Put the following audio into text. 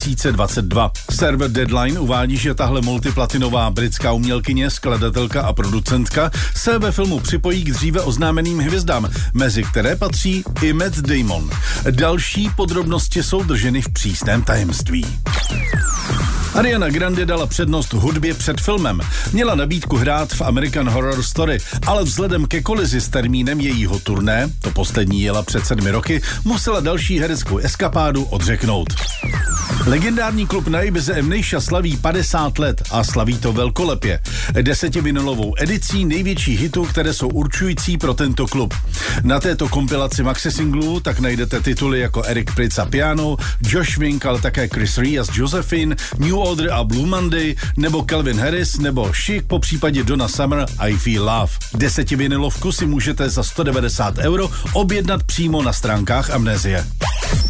2022. Server Deadline uvádí, že tahle multiplatinová britská umělkyně, skladatelka a producentka se ve filmu připojí k dříve oznámeným hvězdám, mezi které patří i Matt Damon. Další podrobnosti jsou drženy v přísném tajemství. Ariana Grande dala přednost hudbě před filmem. Měla nabídku hrát v American Horror Story, ale vzhledem ke kolizi s termínem jejího turné, to poslední jela před 7 roky, musela další hereckou eskapádu odřeknout. Legendární klub na Ibize Amnesia slaví 50 let a slaví to velkolepě. 10vinilovou edicí největších hitů, které jsou určující pro tento klub. Na této kompilaci maxi singlů tak najdete tituly jako Eric Prydz a Piano, Josh Wink, ale také Chris Rea s Josephine, New Order a Blue Monday, nebo Calvin Harris, nebo Chic, po případě Donna Summer I Feel Love. 10vinilovku si můžete za 190 € objednat přímo na stránkách Amnézie.